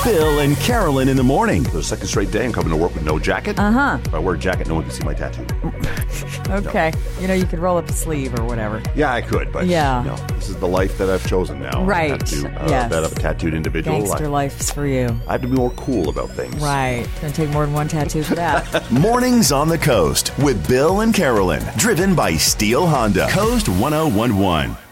Bill and Carolyn in the morning. The second straight day I'm coming to work with no jacket. If I wear a jacket, no one can see my tattoo. Okay. You know, you could roll up a sleeve or whatever. Yeah, I could, but this is the life that I've chosen now. Right. I have to, yes. That of a tattooed individual. Gangster life's for you. I have to be more cool about things. Right. It's going to take more than one tattoo for that. Mornings on the Coast with Bill and Carolyn. Driven by Steel Honda. Coast 1011.